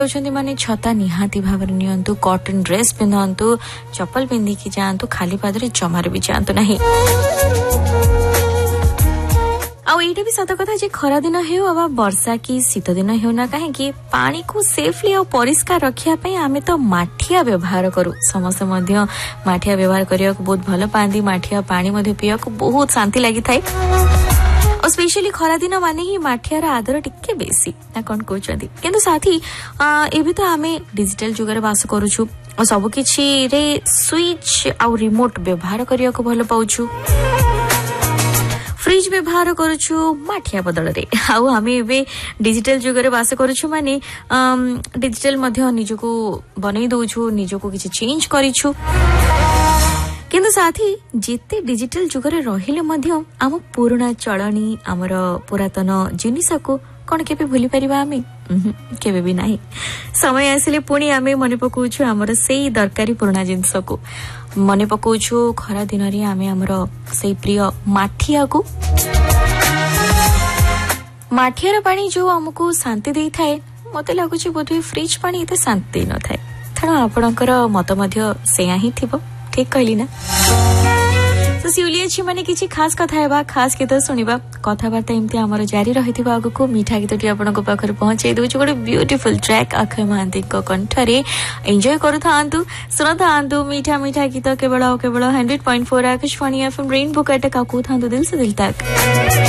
माने छता निहाती भाव नियंतु कॉटन ड्रेस पिंधंतु चप्पल पिंधिकी जातु खाली पादरे जमार भी जातु नहीं। आईटा भी सत कथा खरा दिन हो अबा वर्षा की शीत दिन हो ना कहीं पानी को सेफली और परिष्कार रखिया आमे तो माठिया व्यवहार करू। समस्त मध्य माठिया व्यवहार करिया को बहुत भल पाती। माठिया पानी मध्य पिया को बहुत शांति लगी थाए और स्पेशली खरा दिन माने ही माठियार आदर टिके बेसी ना कौन कहते। किंतु साथी एबे तो आमे डिजिटल जुगरे बास करूछु और सब किछि रे स्विच आ रिमोट व्यवहार करिया को भल पाउछु। फ्रिज व्यवहार करूछु माठिया बदल रे आउ आमे एबे डिजिटल जुगरे बास करूछु माने डिजिटल मध्य निजको बनै दउछु निजको किछि चेंज करिछु। किंतु साथी जिते डिजिटल जुगरे रहिले मध्य आम पुराना चलनी आमर पुरातन जिनिस को कौन केबे भूली परिबा आमे केबे भी नाही। समय आसिले पुणी आमे मने पकाउछु आमर सेही दरकारी पुराना जिनिस को मने पकाउछु। खरा दिन रे आमे आमर सेही प्रिय माठिया को माठियार पानी जो हमको शांति देई थाए मते लागुछि बोधे फ्रिज पानी एते शांति न थाए। थणा आपणकर मत मध्य सेया ही थिबो ठीक कहली ना। तो सिउली अछि माने किछि खास कथा हेबा खास गीत सुनिबा कथाबार्ता एमती हमर जारी रहिथिबा आगु को मीठा गीतटी आपनको पाखर पहुंचाई दउछु। गोटे ब्यूटीफुल ट्रैक अक्षय महांती को कंठरे एंजॉय करूथांतु सुनथांतु मीठा मीठा गीत केवल 100.4 आकाशवाणी एफएम रेनबो कटक आकु थांतु दिल से दिल तक।